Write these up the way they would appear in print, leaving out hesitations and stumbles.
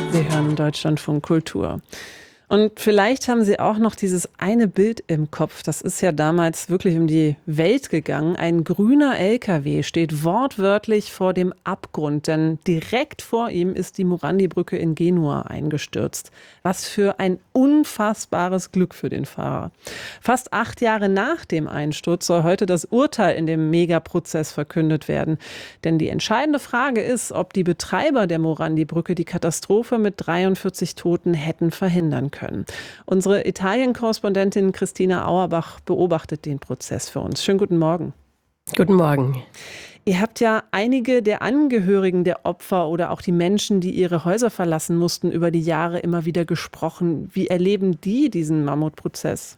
Sie hören Deutschlandfunk Kultur. Und vielleicht haben Sie auch noch dieses eine Bild im Kopf. Das ist ja damals wirklich um die Welt gegangen. Ein grüner LKW steht wortwörtlich vor dem Abgrund, denn direkt vor ihm ist die Morandi-Brücke in Genua eingestürzt. Was für ein unfassbares Glück für den Fahrer. Fast 8 Jahre nach dem Einsturz soll heute das Urteil in dem Megaprozess verkündet werden. Denn die entscheidende Frage ist, ob die Betreiber der Morandi-Brücke die Katastrophe mit 43 Toten hätten verhindern können. Unsere Italien-Korrespondentin Christina Auerbach beobachtet den Prozess für uns. Schönen guten Morgen. Guten Morgen. Ihr habt ja einige der Angehörigen der Opfer oder auch die Menschen, die ihre Häuser verlassen mussten, über die Jahre immer wieder gesprochen. Wie erleben die diesen Mammutprozess?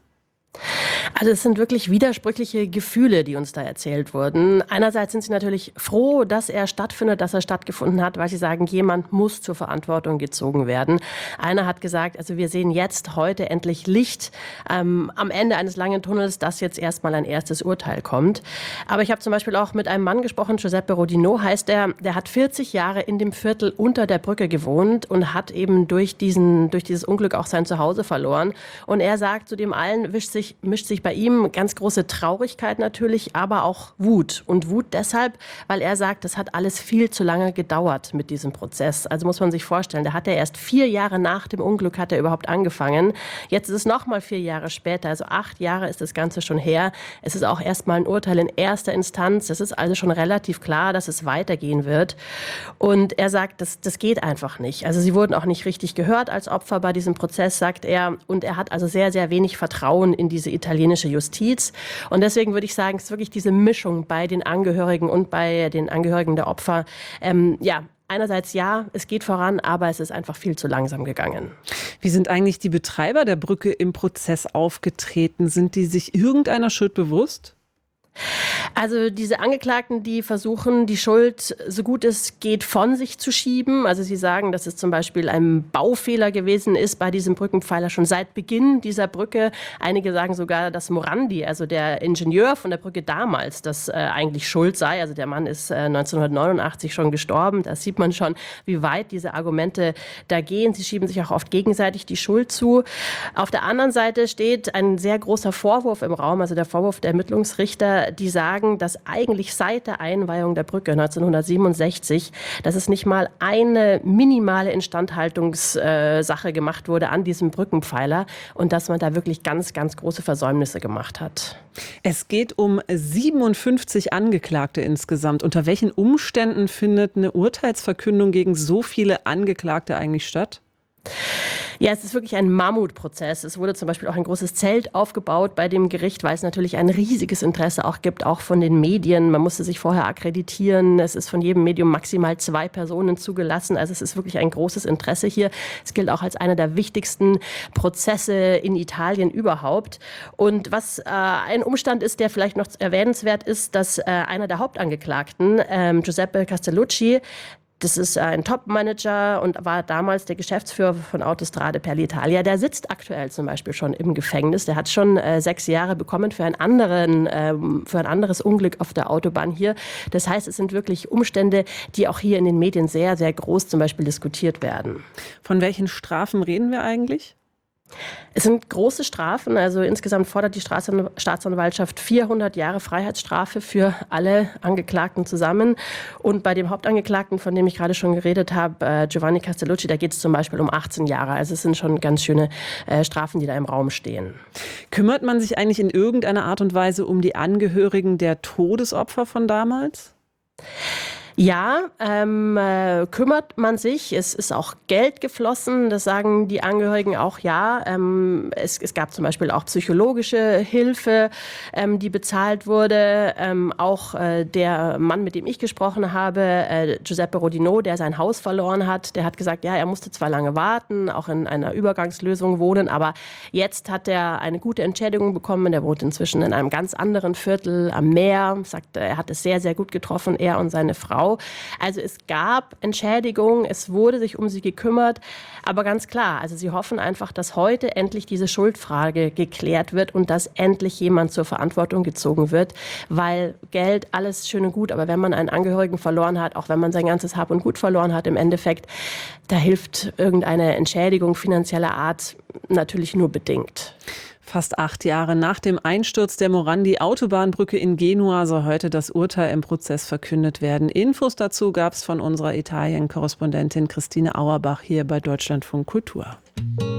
Also es sind wirklich widersprüchliche Gefühle, die uns da erzählt wurden. Einerseits sind sie natürlich froh, dass er stattfindet, dass er stattgefunden hat, weil sie sagen, jemand muss zur Verantwortung gezogen werden. Einer hat gesagt, also wir sehen jetzt heute endlich Licht am Ende eines langen Tunnels, dass jetzt erstmal ein erstes Urteil kommt. Aber ich habe zum Beispiel auch mit einem Mann gesprochen, Giuseppe Rodino heißt er, der hat 40 Jahre in dem Viertel unter der Brücke gewohnt und hat eben durch dieses Unglück auch sein Zuhause verloren. Und er sagt, zu dem allen mischt sich bei ihm ganz große Traurigkeit natürlich, aber auch Wut. Und Wut deshalb, weil er sagt, das hat alles viel zu lange gedauert mit diesem Prozess. Also muss man sich vorstellen, da hat er erst 4 Jahre nach dem Unglück hat er überhaupt angefangen. Jetzt ist es nochmal 4 Jahre später, also 8 Jahre ist das Ganze schon her. Es ist auch erstmal ein Urteil in erster Instanz. Es ist also schon relativ klar, dass es weitergehen wird. Und er sagt, das geht einfach nicht. Also sie wurden auch nicht richtig gehört als Opfer bei diesem Prozess, sagt er. Und er hat also sehr, sehr wenig Vertrauen in diese italienische Justiz. Und deswegen würde ich sagen, es ist wirklich diese Mischung bei den Angehörigen und bei den Angehörigen der Opfer. Einerseits ja, es geht voran, aber es ist einfach viel zu langsam gegangen. Wie sind eigentlich die Betreiber der Brücke im Prozess aufgetreten? Sind die sich irgendeiner Schuld bewusst? Also diese Angeklagten, die versuchen, die Schuld, so gut es geht, von sich zu schieben. Also sie sagen, dass es zum Beispiel ein Baufehler gewesen ist bei diesem Brückenpfeiler schon seit Beginn dieser Brücke. Einige sagen sogar, dass Morandi, also der Ingenieur von der Brücke damals, das eigentlich schuld sei. Also der Mann ist 1989 schon gestorben. Da sieht man schon, wie weit diese Argumente da gehen. Sie schieben sich auch oft gegenseitig die Schuld zu. Auf der anderen Seite steht ein sehr großer Vorwurf im Raum, also der Vorwurf der Ermittlungsrichter, die sagen, dass eigentlich seit der Einweihung der Brücke 1967, dass es nicht mal eine minimale Instandhaltungssache gemacht wurde an diesem Brückenpfeiler und dass man da wirklich ganz, ganz große Versäumnisse gemacht hat. Es geht um 57 Angeklagte insgesamt. Unter welchen Umständen findet eine Urteilsverkündung gegen so viele Angeklagte eigentlich statt? Ja, es ist wirklich ein Mammutprozess. Es wurde zum Beispiel auch ein großes Zelt aufgebaut bei dem Gericht, weil es natürlich ein riesiges Interesse auch gibt, auch von den Medien. Man musste sich vorher akkreditieren. Es ist von jedem Medium maximal 2 Personen zugelassen. Also es ist wirklich ein großes Interesse hier. Es gilt auch als einer der wichtigsten Prozesse in Italien überhaupt. Und was ein Umstand ist, der vielleicht noch erwähnenswert ist, dass einer der Hauptangeklagten, Giuseppe Castellucci, das ist ein Top-Manager und war damals der Geschäftsführer von Autostrade per l'Italia. Der sitzt aktuell zum Beispiel schon im Gefängnis. Der hat schon 6 Jahre bekommen für ein anderes Unglück auf der Autobahn hier. Das heißt, es sind wirklich Umstände, die auch hier in den Medien sehr, sehr groß zum Beispiel diskutiert werden. Von welchen Strafen reden wir eigentlich? Es sind große Strafen, also insgesamt fordert die Staatsanwaltschaft 400 Jahre Freiheitsstrafe für alle Angeklagten zusammen. Und bei dem Hauptangeklagten, von dem ich gerade schon geredet habe, Giovanni Castellucci, da geht es zum Beispiel um 18 Jahre. Also es sind schon ganz schöne Strafen, die da im Raum stehen. Kümmert man sich eigentlich in irgendeiner Art und Weise um die Angehörigen der Todesopfer von damals? Ja, kümmert man sich. Es ist auch Geld geflossen, das sagen die Angehörigen auch, ja. Es gab zum Beispiel auch psychologische Hilfe, die bezahlt wurde. Auch der Mann, mit dem ich gesprochen habe, Giuseppe Rodino, der sein Haus verloren hat, der hat gesagt, ja, er musste zwar lange warten, auch in einer Übergangslösung wohnen, aber jetzt hat er eine gute Entschädigung bekommen. Er wohnt inzwischen in einem ganz anderen Viertel am Meer, sagt, er hat es sehr, sehr gut getroffen, er und seine Frau. Frau. Also es gab Entschädigung, es wurde sich um sie gekümmert. Aber ganz klar, also sie hoffen einfach, dass heute endlich diese Schuldfrage geklärt wird und dass endlich jemand zur Verantwortung gezogen wird. Weil Geld, alles schön und gut, aber wenn man einen Angehörigen verloren hat, auch wenn man sein ganzes Hab und Gut verloren hat, im Endeffekt, da hilft irgendeine Entschädigung finanzieller Art natürlich nur bedingt. Fast 8 Jahre nach dem Einsturz der Morandi-Autobahnbrücke in Genua soll heute das Urteil im Prozess verkündet werden. Infos dazu gab es von unserer Italien-Korrespondentin Christine Auerbach hier bei Deutschlandfunk Kultur.